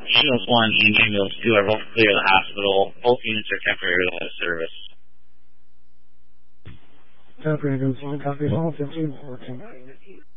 Ambulance 1 and Ambulance 2 are both clear of the hospital. Both units are temporarily out of service. Temporary Ambulance 1, copy, all 1514.